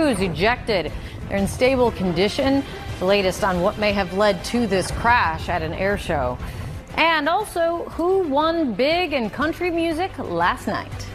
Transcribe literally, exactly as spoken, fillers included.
crews ejected. They're in stable condition. The latest on what may have led to this crash at an air show. And also, who won big in country music last night?